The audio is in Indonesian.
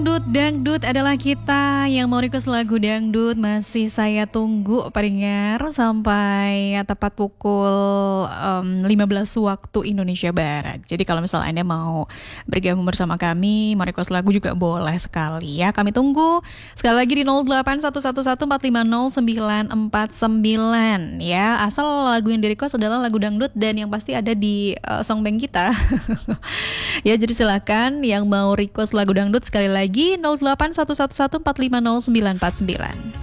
Dangdut adalah kita yang mau request lagu dangdut. Masih saya tunggu pendengar sampai tepat pukul 15 waktu Indonesia Barat. Jadi kalau misalnya Anda mau bergabung bersama kami, mau request lagu juga boleh sekali ya. Kami tunggu sekali lagi di 08111450949 ya. Asal lagu yang di request adalah lagu dangdut dan yang pasti ada di songbank kita. Ya, jadi silakan yang mau request lagu dangdut sekali lagi 08111450949.